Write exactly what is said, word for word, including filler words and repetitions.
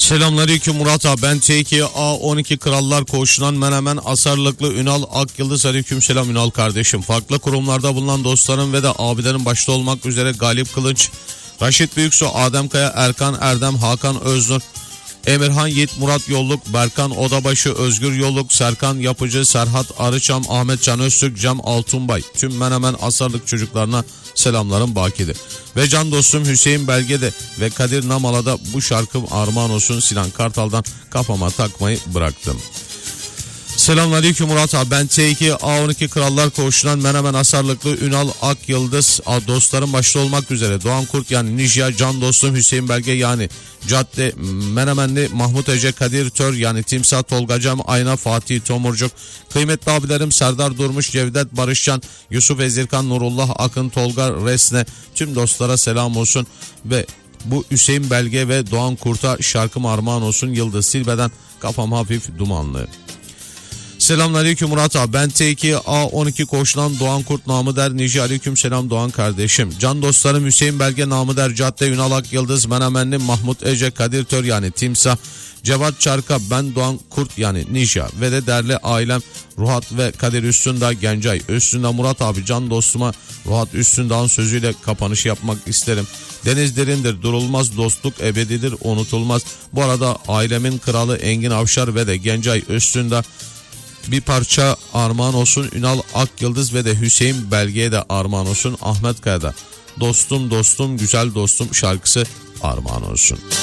Selamünaleyküm Murat abi, ben T iki A on iki Krallar Koğuşu'ndan Menemen Asarlıklı Ünal Akyıldız. Aleyküm selam Ünal kardeşim. Farklı kurumlarda bulunan dostlarım ve de abilerin başta olmak üzere Galip Kılınç, Raşit Büyüksu, Adem Kaya, Erkan Erdem, Hakan Öznur, Emirhan Yiğit, Murat Yolluk, Berkan Odabaşı, Özgür Yolluk, Serkan Yapıcı, Serhat Arıçam, Ahmet Can Öztürk, Cem Altunbay, tüm Menemen Asarlık çocuklarına selamlarım bakidir. Ve can dostum Hüseyin Belge'de ve Kadir Namala'da bu şarkım armağan olsun. Sinan Kartal'dan kafama takmayı bıraktım. Selamünaleyküm Murat abi, ben T iki A on iki Krallar Koğuşu'ndan Menemen Asarlıklı Ünal Akyıldız. Dostlarım başta olmak üzere Doğan Kurt yani Nijya, can dostum Hüseyin Belge yani Cadde Menemenli, Mahmut Ece, Kadir Tör yani Timsah, Tolga Cam, Ayna, Fatih Tomurcuk, kıymetli abilerim Serdar Durmuş, Cevdet Barışcan, Yusuf Ezirkan, Nurullah Akın, Tolga Resne, tüm dostlara selam olsun ve bu Hüseyin Belge ve Doğan Kurt'a şarkım armağan olsun. Yıldız Silbe'den kafam hafif dumanlı. Selamünaleyküm Murat abi, ben T iki A on iki Koğuşu'ndan Doğan Kurt namı der Nici. Aleyküm selam Doğan kardeşim. Can dostlarım Hüseyin Belge namı der Cadde, Ünal Akyıldız, Menemenli, Mahmut Ece, Kadir Tör yani Timsah, Cevat Çarka, ben Doğan Kurt yani Nişa ve de derli ailem Ruhat ve Kadir Üstündağ, Gencay Üstündağ. Murat abi, can dostuma Ruhat Üstündağ'ın sözüyle kapanış yapmak isterim. Deniz derindir, durulmaz, dostluk ebedidir, unutulmaz. Bu arada ailemin kralı Engin Avşar ve de Gencay Üstündağ bir parça armağan olsun. Ünal Akyıldız ve de Hüseyin Belge'ye de armağan olsun. Ahmet Kaya'da dostum dostum güzel dostum şarkısı armağan olsun.